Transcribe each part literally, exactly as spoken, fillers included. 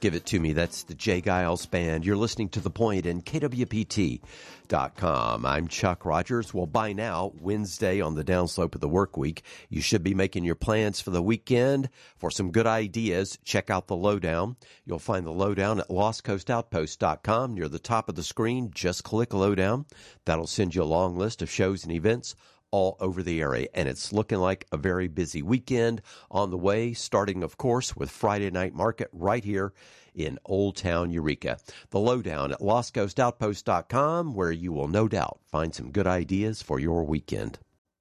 Give It To Me. That's the Jay Giles Band. You're listening to The Point in K W P T dot com. I'm Chuck Rogers. Well, by now, Wednesday on the downslope of the work week, you should be making your plans for the weekend. For some good ideas, check out the Lowdown. You'll find the Lowdown at lost coast outpost dot com. Near the top of the screen, just click Lowdown. That'll send you a long list of shows and events all over the area, and it's looking like a very busy weekend on the way, starting, of course, with Friday Night Market right here in Old Town Eureka. The Lowdown at lost coast outpost dot com, where you will no doubt find some good ideas for your weekend.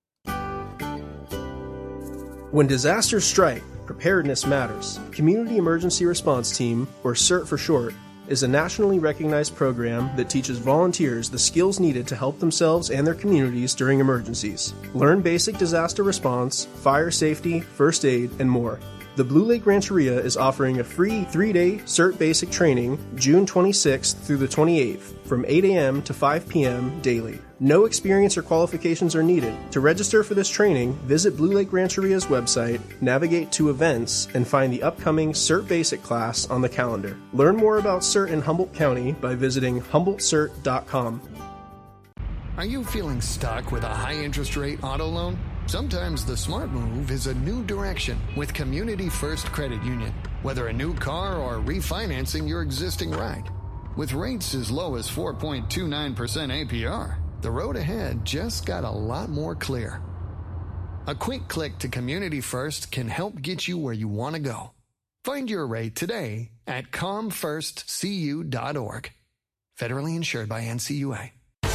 When disasters strike, preparedness matters. Community Emergency Response Team, or CERT for short, is a nationally recognized program that teaches volunteers the skills needed to help themselves and their communities during emergencies. Learn basic disaster response, fire safety, first aid, and more. The Blue Lake Rancheria is offering a free three-day CERT basic training June twenty-sixth through the twenty-eighth from eight a.m. to five p.m. daily. No experience or qualifications are needed. To register for this training, visit Blue Lake Rancheria's website, navigate to events, and find the upcoming CERT Basic class on the calendar. Learn more about CERT in Humboldt County by visiting humboldt cert dot com. Are you feeling stuck with a high-interest rate auto loan? Sometimes the smart move is a new direction with Community First Credit Union. Whether a new car or refinancing your existing ride. With rates as low as four point two nine percent A P R, the road ahead just got a lot more clear. A quick click to Community First can help get you where you want to go. Find your rate today at com first c u dot org. Federally insured by N C U A.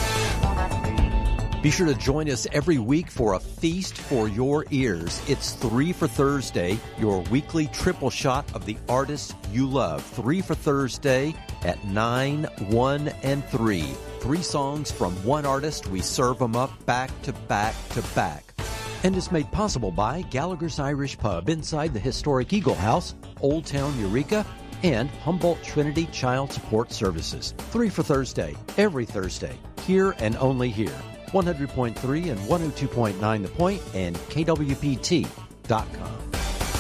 Be sure to join us every week for a feast for your ears. It's Three for Thursday, your weekly triple shot of the artists you love. Three for Thursday at nine, one, and three. Three songs from one artist. We serve them up back to back to back. And is made possible by Gallagher's Irish Pub inside the historic Eagle House, Old Town Eureka, and Humboldt Trinity Child Support Services. Three for Thursday, every Thursday, here and only here. one hundred point three and one oh two point nine The Point and K W P T dot com.